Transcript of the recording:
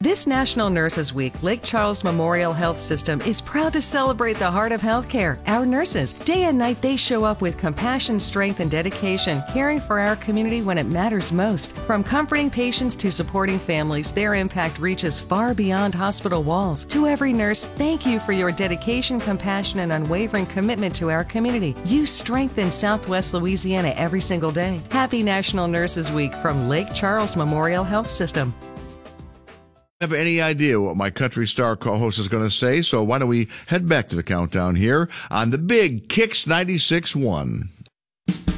This National Nurses Week, Lake Charles Memorial Health System is proud to celebrate the heart of healthcare, our nurses. Day and night, they show up with compassion, strength, and dedication, caring for our community when it matters most. From comforting patients to supporting families, their impact reaches far beyond hospital walls. To every nurse, thank you for your dedication, compassion, and unwavering commitment to our community. You strengthen Southwest Louisiana every single day. Happy National Nurses Week from Lake Charles Memorial Health System. Have any idea what my country star co-host is going to say, so why don't we head back to the countdown here on the big Kicks 96.1.